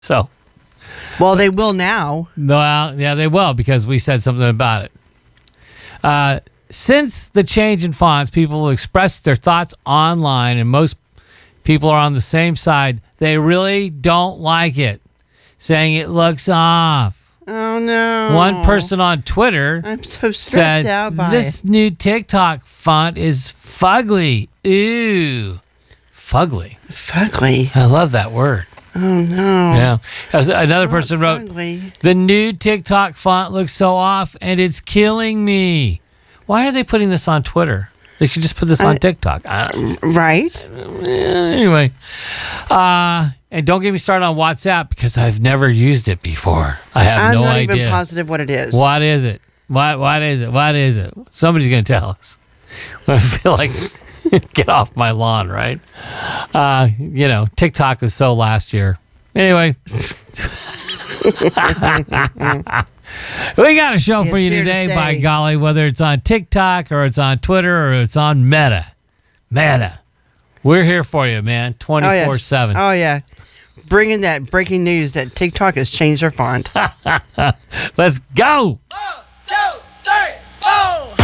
So, Well, they will now. well, yeah, they will because we said something about it. Since the change in fonts, people express their thoughts online, and most people are on the same side. They really don't like it, saying it looks off. Oh, no. One person on Twitter I'm so stressed said, out by this it. new TikTok font is fugly. Ooh, fugly. Fugly. I love that word. Oh, no. Yeah. Another person wrote, Fugly. the new TikTok font looks so off and it's killing me. Why are they putting this on Twitter? They could just put this on TikTok. Right? Anyway. And don't get me started on WhatsApp because I've never used it before. I have no idea. I'm not even positive what it is. What is it? What is it? What is it? Somebody's going to tell us. I feel like get off my lawn, right? TikTok was so last year. Anyway. We got a show for you today, by golly, whether it's on TikTok or it's on Twitter or it's on Meta. We're here for you, man, 24/7. Oh, yeah. Bringing that breaking news that TikTok has changed their font. Let's go.